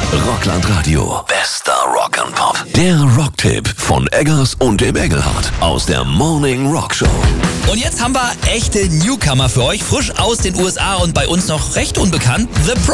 Rockland Radio. Bester Rock and Pop. Der Rocktipp von Eggers und dem Engelhardt aus der Morning Rock Show. Und jetzt haben wir echte Newcomer für euch, frisch aus den USA und bei uns noch recht unbekannt. The Pro.